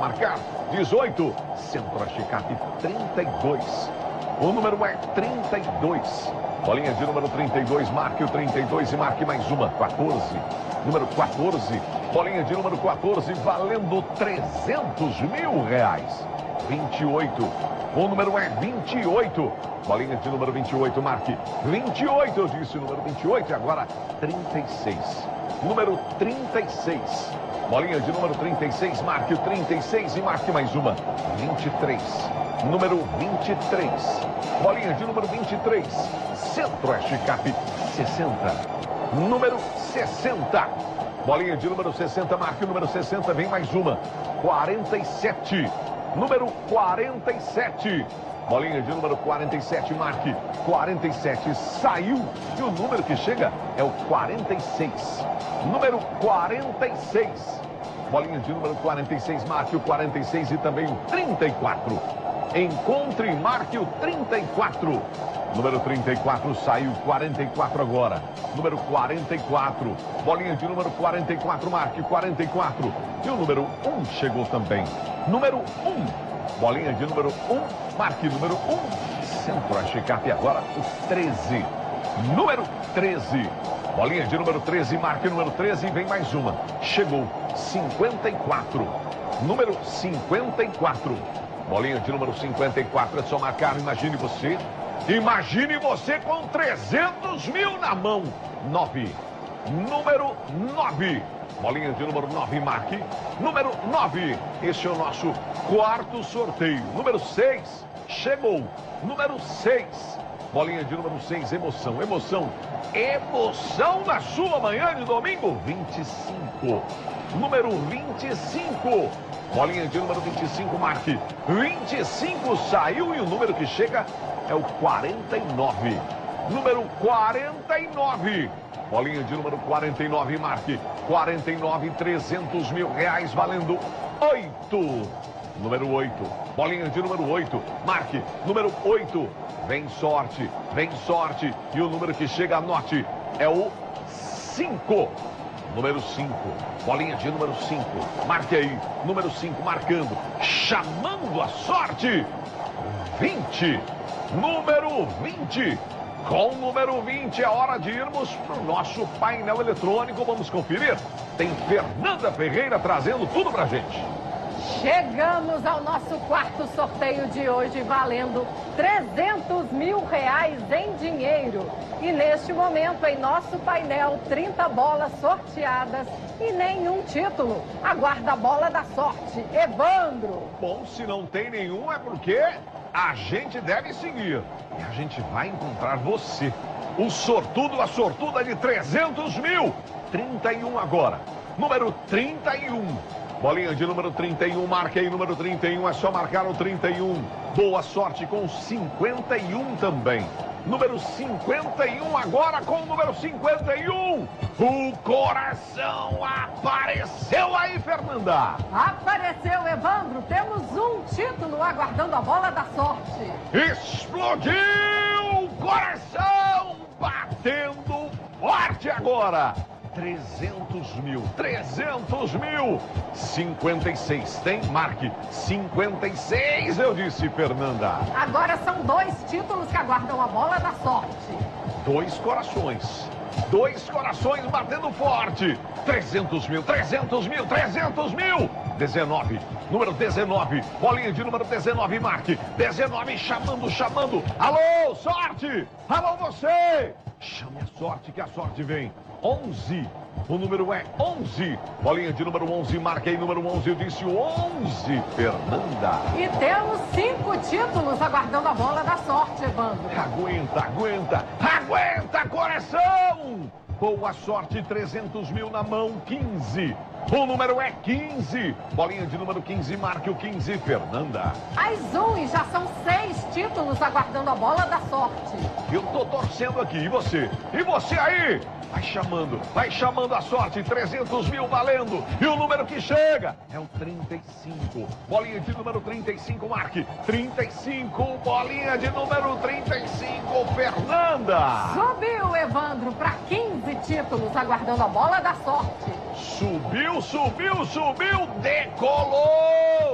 marcar. 18. Centro-Chicap 32. O número é 32. Bolinha de número 32, marque o 32 e marque mais uma. 14. Número 14. Bolinha de número 14, valendo R$300.000. 28. O número é 28. Bolinha de número 28, marque 28. Eu disse o número 28 e agora 36. Número 36. Bolinha de número 36, marque o 36 e marque mais uma. 23. Número 23. Bolinha de número 23. Centro-Oeste Cap 60. Número 60. Bolinha de número 60, marque o número 60, vem mais uma. 47. Número 47. Bolinha de número 47, marque 47. Saiu e o número que chega é o 46. Número 46. Bolinha de número 46, marque o 46 e também o 34. Encontre e marque o 34. Número 34, saiu 44 agora. Número 44. Bolinha de número 44, marque 44. E o número 1 chegou também. Número 1. Bolinha de número 1, marque número 1. Centro-Oeste Cap agora o 13. Número 13. Bolinha de número 13, marque número 13 e vem mais uma. Chegou 54. Número 54. Bolinha de número 54, é só marcar, imagine você. Imagine você com 300 mil na mão. 9. Número 9. Bolinha de número 9, marque. Número 9. Esse é o nosso quarto sorteio. Número 6. Chegou. Número 6. Bolinha de número 6, emoção, emoção. Emoção na sua manhã de domingo. 25. Número 25. Bolinha de número 25, marque 25, saiu e o número que chega é o 49. Número 49. Bolinha de número 49, marque 49, R$300.000, valendo 8. Número 8. Bolinha de número 8, marque número 8. Vem sorte e o número que chega, anote, é o 5. Número 5, bolinha de número 5, marque aí, número 5, marcando, chamando a sorte, 20, número 20, com o número 20 é hora de irmos para o nosso painel eletrônico, vamos conferir, tem Fernanda Ferreira trazendo tudo pra gente. Chegamos ao nosso quarto sorteio de hoje, valendo R$300 mil em dinheiro. E neste momento, em nosso painel, 30 bolas sorteadas e nenhum título. Aguarda a bola da sorte, Evandro. Bom, se não tem nenhum é porque a gente deve seguir. E a gente vai encontrar você, o sortudo, a sortuda de 300 mil. 31 agora, número 31. Bolinha de número 31, marque aí número 31, é só marcar o 31. Boa sorte com 51 também. Número 51 agora com o número 51. O coração apareceu aí, Fernanda. Apareceu, Evandro. Temos um título aguardando a bola da sorte. Explodiu o coração, batendo forte agora. 300 mil, 300 mil, 56, tem? Marque, 56, eu disse, Fernanda. Agora são 2 títulos que aguardam a bola da sorte. 2 corações batendo forte, 300 mil, 300 mil, 300 mil, 19, número 19, bolinha de número 19, marque, 19, chamando, alô, sorte, alô você, chame a sorte que a sorte vem. 11. O número é 11. Bolinha de número 11. Marque aí número 11. Eu disse 11, Fernanda. E temos 5 títulos aguardando a bola da sorte, Evandro. Aguenta, coração. Boa sorte, 300 mil na mão, 15. O número é 15. Bolinha de número 15, marque o 15, Fernanda. Mais um e já são 6 títulos aguardando a bola da sorte. Eu tô torcendo aqui, e você? E você aí? Vai chamando a sorte, 300 mil valendo. E o número que chega é o 35. Bolinha de número 35, marque 35. Bolinha de número 35, Fernanda. Subiu, Evandro, para 15 títulos, aguardando a bola da sorte. Subiu, decolou.